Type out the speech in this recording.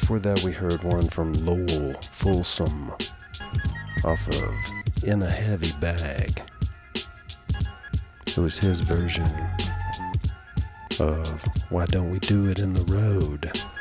Before that, we heard one from Lowell Fulsom off of In a Heavy Bag. It was his version of Why Don't We Do It in the Road.